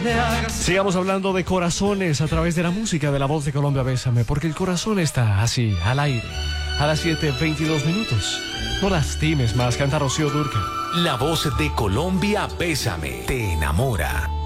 Sigamos hablando de corazones a través de la música de La Voz de Colombia, Bésame, porque el corazón está así, al aire, a las 7:22. No lastimes más, canta Rocío Dúrcal. La Voz de Colombia, Bésame, te enamora.